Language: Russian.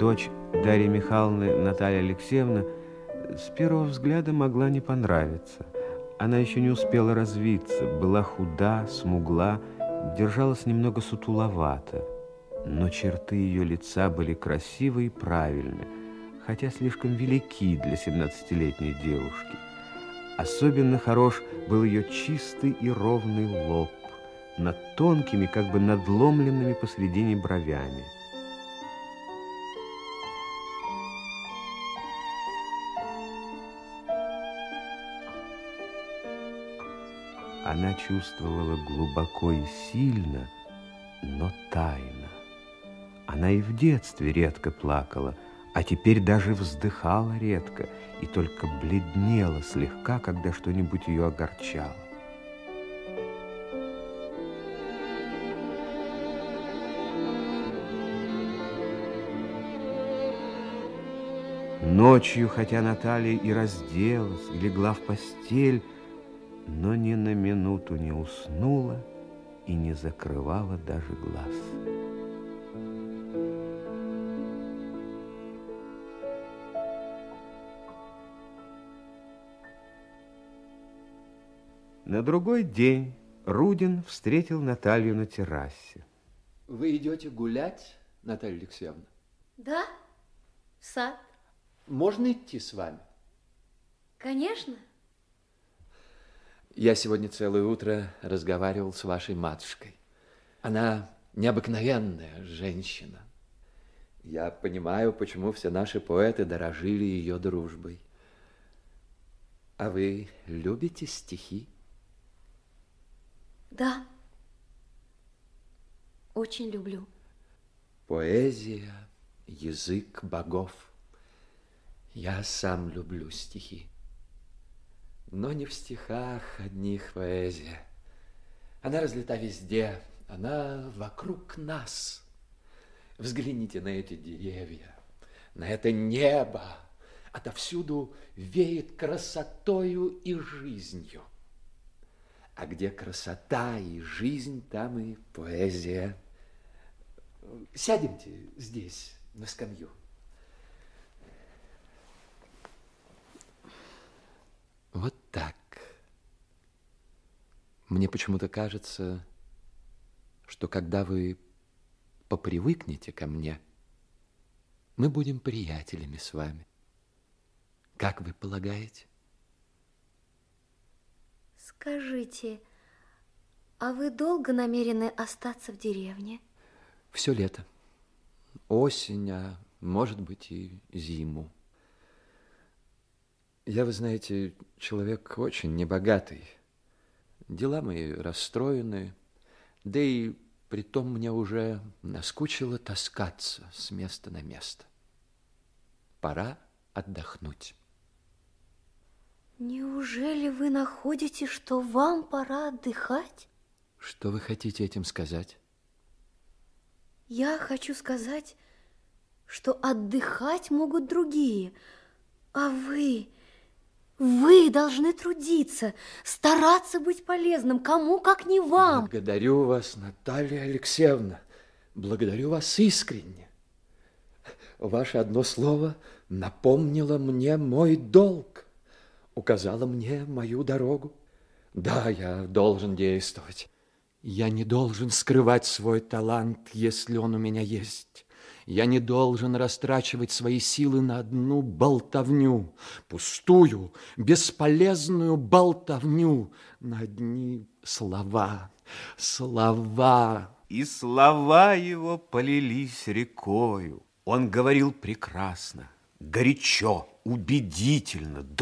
Дочь Дарьи Михайловны, Наталья Алексеевна, с первого взгляда могла не понравиться. Она еще не успела развиться, была худа, смугла, держалась немного сутуловато. Но черты ее лица были красивы и правильны, хотя слишком велики для 17-летней девушки. Особенно хорош был ее чистый и ровный лоб, над тонкими, как бы надломленными посредине бровями. Она чувствовала глубоко и сильно, но тайно. Она и в детстве редко плакала, а теперь даже вздыхала редко и только бледнела слегка, когда что-нибудь ее огорчало. Ночью, хотя Наталья и разделась, и легла в постель, но ни на минуту не уснула и не закрывала даже глаз. На другой день Рудин встретил Наталью на террасе. Вы идете гулять, Наталья Алексеевна? Да, в сад. Можно идти с вами? Конечно. Я сегодня целое утро разговаривал с вашей матушкой. Она необыкновенная женщина. Я понимаю, почему все наши поэты дорожили ее дружбой. А вы любите стихи? Да, очень люблю. Поэзия, язык богов. Я сам люблю стихи. Но не в стихах одних поэзия. Она разлита везде, она вокруг нас. Взгляните на эти деревья, на это небо. Отовсюду веет красотою и жизнью. А где красота и жизнь, там и поэзия. Сядемте здесь, на скамью. Вот так. Мне почему-то кажется, что когда вы попривыкнете ко мне, мы будем приятелями с вами. Как вы полагаете? Скажите, а вы долго намерены остаться в деревне? Все лето. Осень, а может быть и зиму. Я, вы знаете, человек очень небогатый. Дела мои расстроены, да и притом мне уже наскучило таскаться с места на место. Пора отдохнуть. Неужели вы находите, что вам пора отдыхать? Что вы хотите этим сказать? Я хочу сказать, что отдыхать могут другие, а вы должны трудиться, стараться быть полезным, кому, как не вам. Благодарю вас, Наталья Алексеевна, благодарю вас искренне. Ваше одно слово напомнило мне мой долг, указало мне мою дорогу. Да, я должен действовать. Я не должен скрывать свой талант, если он у меня есть. Я не должен растрачивать свои силы на одну болтовню, пустую, бесполезную болтовню, на одни слова, слова. И слова его полились рекою. Он говорил прекрасно, горячо, убедительно,